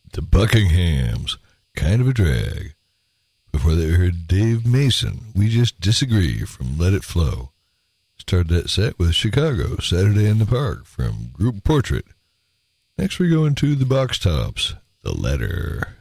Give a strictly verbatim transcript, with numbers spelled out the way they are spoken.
The Buckinghams, Kind of a Drag. Before that, we heard Dave Mason, We Just Disagree from Let It Flow. Started that set with Chicago, Saturday in the Park from Group Portrait. Next, we go into the Box Tops, The Letter.